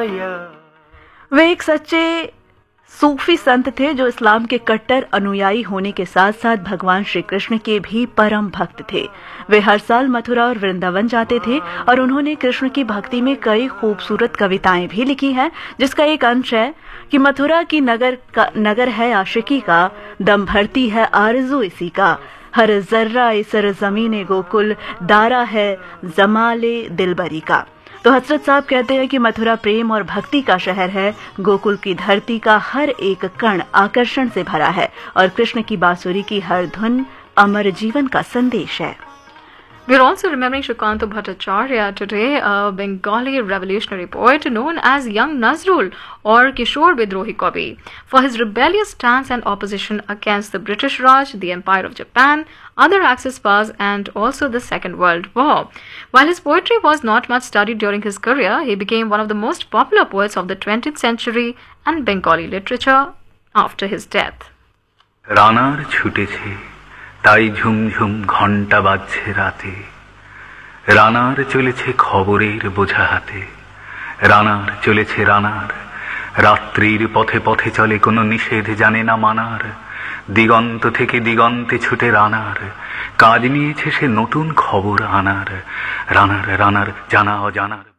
वे एक सच्चे सूफी संत थे जो इस्लाम के कट्टर अनुयायी होने के साथ साथ भगवान श्री कृष्ण के भी परम भक्त थे। वे हर साल मथुरा और वृंदावन जाते थे और उन्होंने कृष्ण की भक्ति में कई खूबसूरत कविताएं भी लिखी हैं, जिसका एक अंश है कि मथुरा की नगर है आशिकी का, दम भरती है आरज़ू इसी का, हर जर्रा इस ज़मीने गोकुल, दारा है जमाले दिलबरी का। तो हजरत साहब कहते हैं कि मथुरा प्रेम और भक्ति का शहर है, गोकुल की धरती का हर एक कण आकर्षण से भरा है और कृष्ण की बांसुरी की हर धुन अमर जीवन का संदेश है। We are also remembering Shrikanta Bhattacharya today, a Bengali revolutionary poet known as Young Nazrul or Kishore Vidrohi Kavi, for his rebellious stance and opposition against the British Raj, the Empire of Japan, other Axis powers, and also the Second World War. While his poetry was not much studied during his career, he became one of the most popular poets of the 20th century and Bengali literature after his death. রানার ছুটেছে তাই ঝুমঝুম ঘণ্টা বাজছে রাতে, রানার চলেছে খবরের বোঝা হাতে, রানার চলেছে রানার, রাত্রির পথে পথে চলে কোনো নিষেধ জানে না মানার, দিগন্ত থেকে দিগন্তে ছুটে রানার, কাজ নিয়েছে সে নতুন খবর আনার, রানার রানার জানা অজানার।